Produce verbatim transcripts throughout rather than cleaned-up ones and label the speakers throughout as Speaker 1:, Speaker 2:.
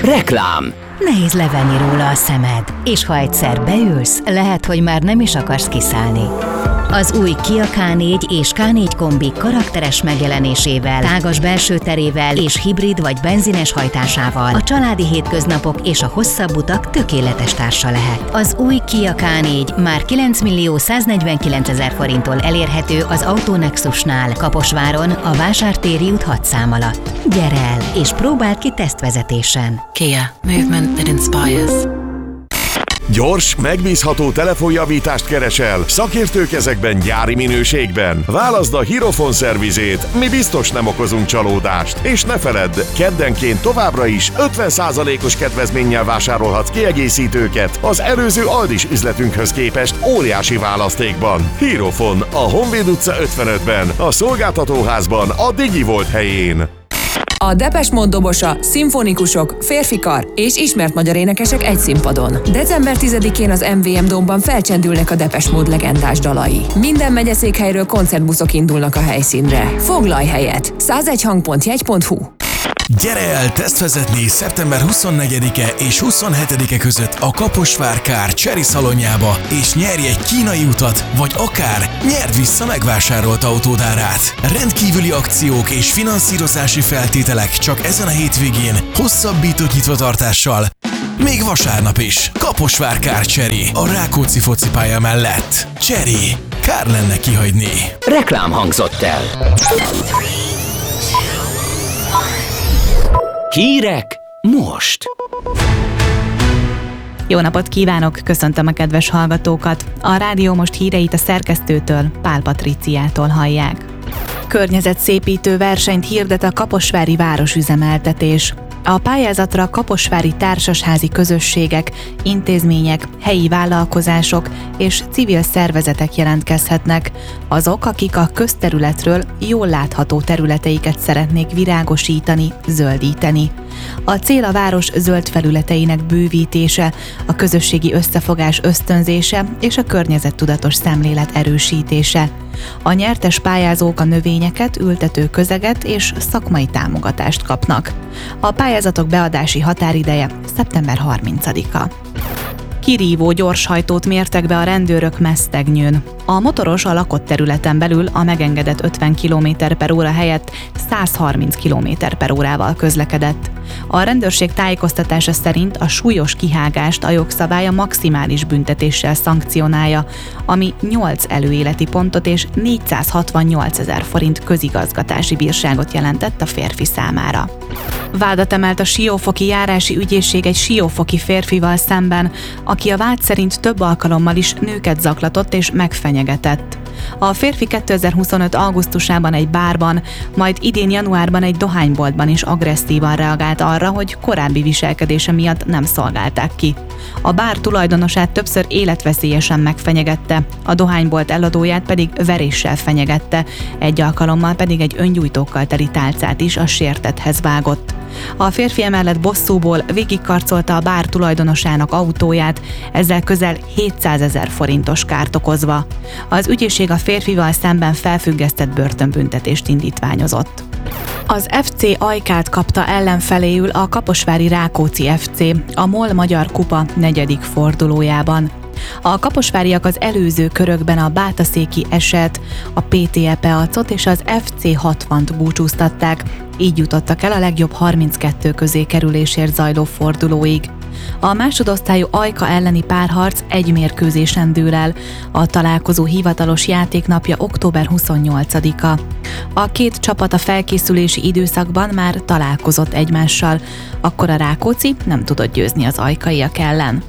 Speaker 1: Reklám.
Speaker 2: Nehéz levenni róla a szemed, és ha egyszer beülsz, lehet, hogy már nem is akarsz kiszállni. Az új Kia ká négy és ká négy kombi karakteres megjelenésével, tágas belső terével és hibrid vagy benzines hajtásával a családi hétköznapok és a hosszabb utak tökéletes társa lehet. Az új Kia ká négy már kilencmillió száznegyvenkilencezer forinttól elérhető az Autonexusnál, Kaposváron, a Vásártéri út hat szám alatt. Gyere el, és próbáld ki tesztvezetésen.
Speaker 3: Kia. Movement that inspires.
Speaker 4: Gyors, megbízható telefonjavítást keresel? Szakértő kezekben, gyári minőségben? Válaszd a Hirofon szervizét, mi biztos nem okozunk csalódást. És ne feledd, keddenként továbbra is ötven százalékos kedvezménnyel vásárolhatsz kiegészítőket az előző Aldis üzletünkhöz képest óriási választékban. Hirofon, a Honvéd utca ötvenötben, a Szolgáltatóházban, a DigiVolt helyén.
Speaker 5: A Depeche Mode dobosa, szimfonikusok, férfikar és ismert magyar énekesek egy színpadon. december tizedikén az em vé em Domban felcsendülnek a Depeche Mode legendás dalai. Minden megyeszékhelyről koncertbuszok indulnak a helyszínre. Foglalj helyet! százegy hang pont jegy pont hu.
Speaker 6: Gyere el tesztvezetni szeptember huszonnegyedike és huszonhetedike között a Kaposvár Kár Chery szalonjába, és nyerj egy kínai utat, vagy akár nyerd vissza megvásárolt autódárát. Rendkívüli akciók és finanszírozási feltételek csak ezen a hétvégén, hosszabbított nyitvatartással, még vasárnap is. Kaposvár Kár Chery a Rákóczi focipálya mellett. Chery. Kár lenne kihagyni.
Speaker 1: Reklám hangzott el. Hírek most.
Speaker 7: Jó napot kívánok, köszöntöm a kedves hallgatókat. A Rádió Most híreit a szerkesztőtől, Pál Patriciától hallják. Környezetszépítő versenyt hirdet a kaposvári városüzemeltetés. A pályázatra kaposvári társasházi közösségek, intézmények, helyi vállalkozások és civil szervezetek jelentkezhetnek. Azok, akik a közterületről jól látható területeiket szeretnék virágosítani, zöldíteni. A cél a város zöld felületeinek bővítése, a közösségi összefogás ösztönzése és a környezettudatos szemlélet erősítése. A nyertes pályázók a növényeket, ültető közeget és szakmai támogatást kapnak. A pályázatok beadási határideje szeptember harmincadika. Kirívó gyorshajtót mértek be a rendőrök Mesztegnyőn. A motoros a lakott területen belül a megengedett ötven kilométer per óra helyett száz harminc kilométer per órával közlekedett. A rendőrség tájékoztatása szerint a súlyos kihágást a jogszabály a maximális büntetéssel szankcionálja, ami nyolc előéleti pontot és négyszázhatvannyolcezer forint közigazgatási bírságot jelentett a férfi számára. Vádat emelt a Siófoki járási ügyészség egy siófoki férfival szemben, aki a vád szerint több alkalommal is nőket zaklatott és megfenyegetett. A férfi kétezer-huszonöt augusztusában egy bárban, majd idén januárban egy dohányboltban is agresszívan reagált arra, hogy korábbi viselkedése miatt nem szolgálták ki. A bár tulajdonosát többször életveszélyesen megfenyegette, a dohánybolt eladóját pedig veréssel fenyegette, egy alkalommal pedig egy öngyújtókkal teli tálcát is a sértetthez vágott. A férfi emellett bosszúból végigkarcolta a bár tulajdonosának autóját, ezzel közel hétszázezer forintos kárt okozva. Az ügyészség a férfival szemben felfüggesztett börtönbüntetést indítványozott. Az ef cé ajkát kapta ellenfeléül a kaposvári Rákóczi ef cé a MOL Magyar Kupa negyedik fordulójában. A kaposváriak az előző körökben a Bátaszéki Eset, a pé té e Peacot és az ef cé hatvant búcsúztatták, így jutottak el a legjobb harminckettő közé kerülésért zajló fordulóig. A másodosztályú Ajka elleni párharc egy mérkőzésen dől el, a találkozó hivatalos játéknapja október huszonnyolcadika. A két csapat a felkészülési időszakban már találkozott egymással, akkor a Rákóczi nem tudott győzni az ajkaiak ellen.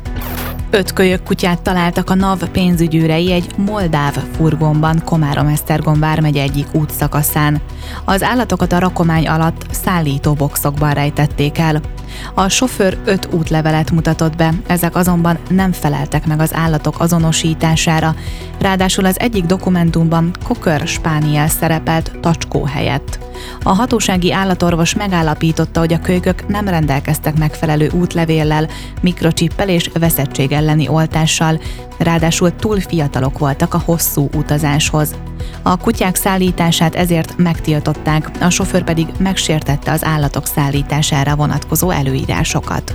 Speaker 7: Öt kölyök kutyát találtak a NAV pénzügyőrei egy moldáv furgonban Komárom-Esztergom vármegye egyik útszakaszán. Az állatokat a rakomány alatt szállítóboxokban rejtették el. A sofőr öt útlevelet mutatott be, ezek azonban nem feleltek meg az állatok azonosítására, ráadásul az egyik dokumentumban Cocker Spaniel szerepelt tacskó helyett. A hatósági állatorvos megállapította, hogy a kölykök nem rendelkeztek megfelelő útlevéllel, mikrocsippel és veszettség elleni oltással, ráadásul túl fiatalok voltak a hosszú utazáshoz. A kutyák szállítását ezért megtiltották, a sofőr pedig megsértette az állatok szállítására vonatkozó előírásokat.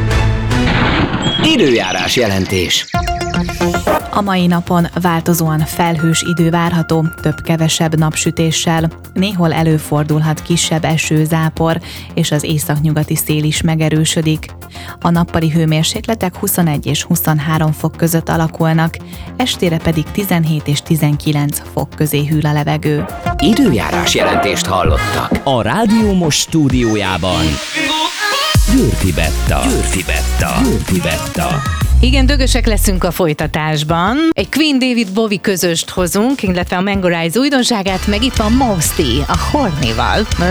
Speaker 1: Időjárás jelentés.
Speaker 7: A mai napon változóan felhős idő várható, több-kevesebb napsütéssel, néhol előfordulhat kisebb esőzápor, és az északnyugati szél is megerősödik. A nappali hőmérsékletek huszonegy és huszonhárom fok között alakulnak, estére pedig tizenhét és tizenkilenc fok közé hűl a levegő.
Speaker 1: Időjárás jelentést hallottak. A Rádió Most stúdiójában Győrfi Betta. Győrfi Betta. Győrfi Betta.
Speaker 8: Igen, dögösek leszünk a folytatásban. Egy Queen David Bowie közöst hozunk, illetve a Mango Rise újdonságát, meg itt van Mosty, a Hornival.